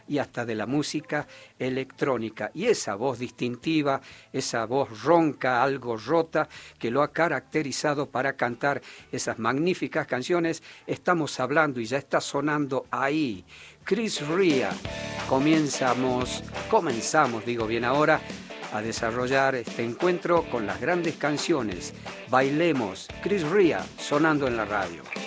y hasta de la música electrónica. Y esa voz distintiva, esa voz ronca, algo rota, que lo ha caracterizado para cantar esas magníficas canciones, estamos hablando y ya está sonando ahí. Chris Rea. Comenzamos, digo bien ahora, a desarrollar este encuentro con las grandes canciones. Bailemos, Chris Rea sonando en la radio.